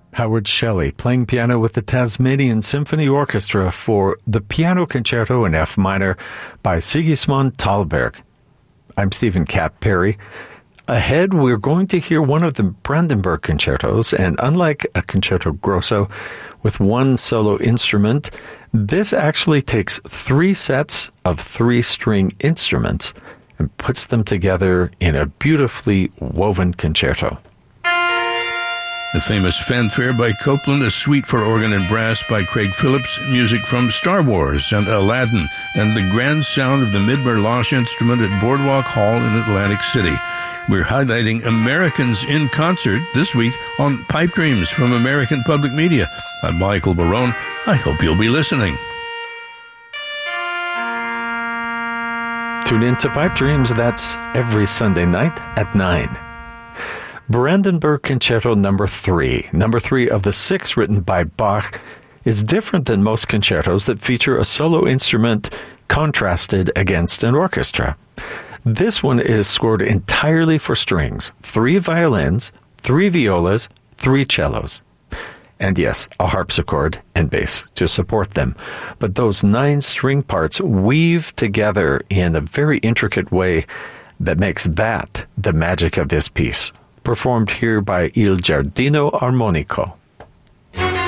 Howard Shelley playing piano with the Tasmanian Symphony Orchestra for the Piano Concerto in F minor by Sigismund Thalberg. I'm Stephen Cap Perry. Ahead, we're going to hear one of the Brandenburg concertos, and unlike a concerto grosso with one solo instrument, this actually takes 3 sets of 3-string instruments and puts them together in a beautifully woven concerto. The famous Fanfare by Copland, a suite for organ and brass by Craig Phillips, music from Star Wars and Aladdin, and the grand sound of the Midmer-Losh instrument at Boardwalk Hall in Atlantic City. We're highlighting Americans in concert this week on Pipe Dreams from American Public Media. I'm Michael Barone. I hope you'll be listening. Tune in to Pipe Dreams. That's every Sunday night at 9. Brandenburg Concerto Number 3 of the 6 written by Bach, is different than most concertos that feature a solo instrument contrasted against an orchestra. This one is scored entirely for strings, 3 violins, 3 violas, 3 cellos. And yes, a harpsichord and bass to support them. But those 9 string parts weave together in a very intricate way that makes that the magic of this piece. Performed here by Il Giardino Armonico.